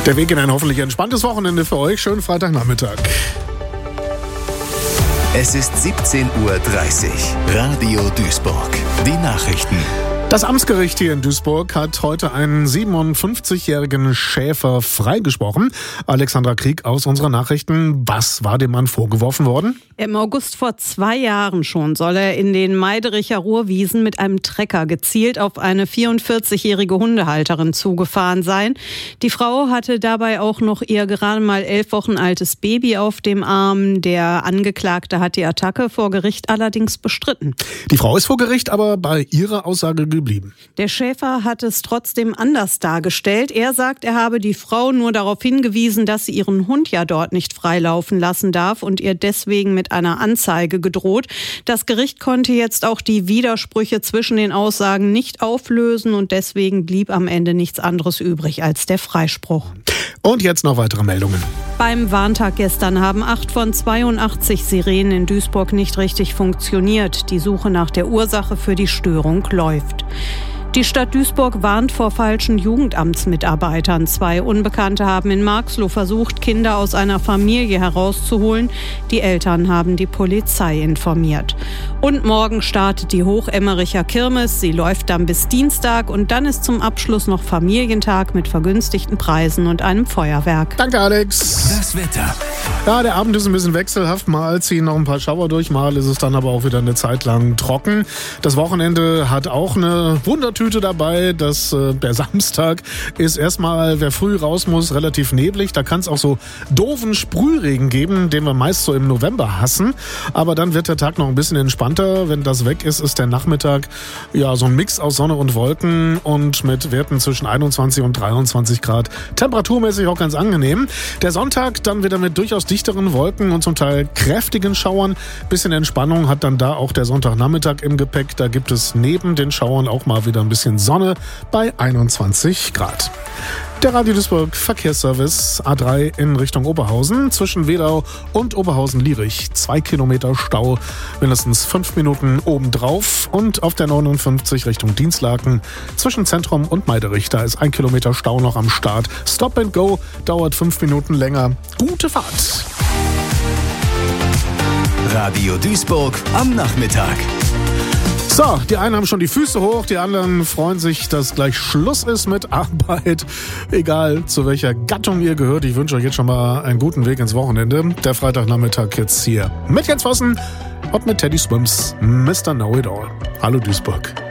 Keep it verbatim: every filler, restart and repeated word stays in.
Der Weg in ein hoffentlich entspanntes Wochenende für euch. Schönen Freitagnachmittag. Es ist siebzehn Uhr dreißig. Radio Duisburg. Die Nachrichten. Das Amtsgericht hier in Duisburg hat heute einen siebenundfünfzigjährigen Schäfer freigesprochen. Alexandra Krieg aus unseren Nachrichten. Was war dem Mann vorgeworfen worden? Im August vor zwei Jahren schon soll er in den Meidericher Ruhrwiesen mit einem Trecker gezielt auf eine vierundvierzigjährige Hundehalterin zugefahren sein. Die Frau hatte dabei auch noch ihr gerade mal elf Wochen altes Baby auf dem Arm. Der Angeklagte hat die Attacke vor Gericht allerdings bestritten. Die Frau ist vor Gericht aber bei ihrer Aussage geblieben. Der Schäfer hat es trotzdem anders dargestellt. Er sagt, er habe die Frau nur darauf hingewiesen, dass sie ihren Hund ja dort nicht freilaufen lassen darf und ihr deswegen mit einer Anzeige gedroht. Das Gericht konnte jetzt auch die Widersprüche zwischen den Aussagen nicht auflösen und deswegen blieb am Ende nichts anderes übrig als der Freispruch. Und jetzt noch weitere Meldungen. Beim Warntag gestern haben acht von zweiundachtzig Sirenen in Duisburg nicht richtig funktioniert. Die Suche nach der Ursache für die Störung läuft. Die Stadt Duisburg warnt vor falschen Jugendamtsmitarbeitern. Zwei Unbekannte haben in Marxloh versucht, Kinder aus einer Familie herauszuholen. Die Eltern haben die Polizei informiert. Und morgen startet die Hochemmericher Kirmes. Sie läuft dann bis Dienstag und dann ist zum Abschluss noch Familientag mit vergünstigten Preisen und einem Feuerwerk. Danke, Alex. Das Wetter. Ja, der Abend ist ein bisschen wechselhaft. Mal ziehen noch ein paar Schauer durch, mal ist es dann aber auch wieder eine Zeit lang trocken. Das Wochenende hat auch eine Wundertüte dabei. Das, äh, der Samstag ist erstmal, wer früh raus muss, relativ neblig. Da kann es auch so doofen Sprühregen geben, den wir meist so im November hassen. Aber dann wird der Tag noch ein bisschen entspannter. Wenn das weg ist, ist der Nachmittag ja so ein Mix aus Sonne und Wolken und mit Werten zwischen einundzwanzig und dreiundzwanzig Grad. Temperaturmäßig auch ganz angenehm. Der Sonntag dann wieder mit durchaus dichteren Wolken und zum Teil kräftigen Schauern. Bisschen Entspannung hat dann da auch der Sonntagnachmittag im Gepäck. Da gibt es neben den Schauern auch mal wieder ein bisschen Sonne bei einundzwanzig Grad. Der Radio Duisburg Verkehrsservice A drei in Richtung Oberhausen zwischen Wedau und Oberhausen-Lierich. Zwei Kilometer Stau, mindestens fünf Minuten obendrauf. Und auf der neunundfünfzig Richtung Dienstlaken zwischen Zentrum und Meiderich. Da ist ein Kilometer Stau noch am Start. Stop and Go dauert fünf Minuten länger. Gute Fahrt! Radio Duisburg am Nachmittag. So, die einen haben schon die Füße hoch, die anderen freuen sich, dass gleich Schluss ist mit Arbeit. Egal, zu welcher Gattung ihr gehört. Ich wünsche euch jetzt schon mal einen guten Weg ins Wochenende. Der Freitagnachmittag jetzt hier mit Jens Vossen und mit Teddy Swims, Mister Know It All. Hallo Duisburg.